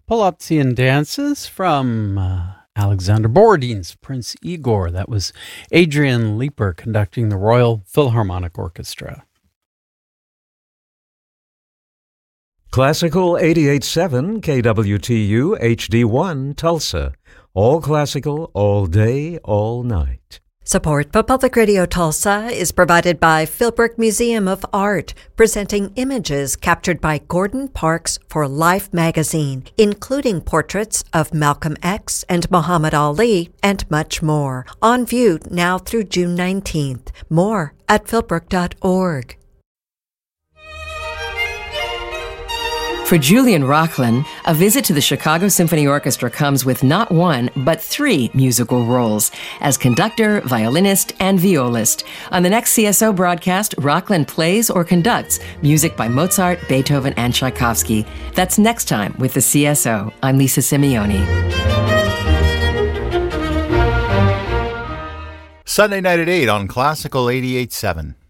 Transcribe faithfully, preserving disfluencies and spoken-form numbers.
Poloptian dances from uh, Alexander Borodin's Prince Igor. That was Adrian Leeper conducting the Royal Philharmonic Orchestra. Classical eighty-eight point seven K W T U H D one Tulsa. All classical, all day, all night. Support for Public Radio Tulsa is provided by Philbrook Museum of Art, presenting images captured by Gordon Parks for Life magazine, including portraits of Malcolm X and Muhammad Ali, and much more. On view now through June nineteenth. More at philbrook dot org. For Julian Rocklin, a visit to the Chicago Symphony Orchestra comes with not one, but three musical roles as conductor, violinist, and violist. On the next C S O broadcast, Rocklin plays or conducts music by Mozart, Beethoven, and Tchaikovsky. That's next time with the C S O. I'm Lisa Simeoni. Sunday night at eight on Classical eighty-eight point seven.